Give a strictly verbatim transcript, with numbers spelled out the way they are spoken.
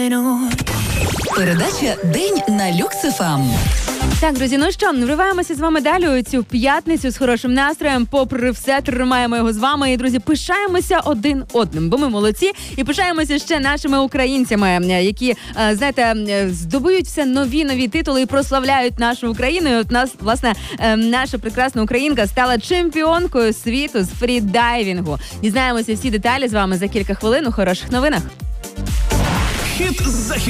Передача «День» на Люкс еф ем. Так, друзі, ну що, вриваємося з вами далі у цю п'ятницю з хорошим настроєм. Попри все, тримаємо його з вами. І, друзі, пишаємося один одним, бо ми молодці. І пишаємося ще нашими українцями, які, знаєте, здобують все нові-нові титули і прославляють нашу Україну. І от нас, власне, наша прекрасна українка стала чемпіонкою світу з фрідайвінгу. Дізнаємося всі деталі з вами за кілька хвилин у хороших новинах. Хіт за